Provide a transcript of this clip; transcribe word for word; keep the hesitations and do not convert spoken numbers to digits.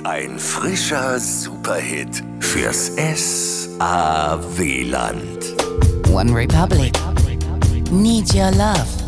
Ein frischer Superhit fürs S A W-Land. One Republic. Need your love.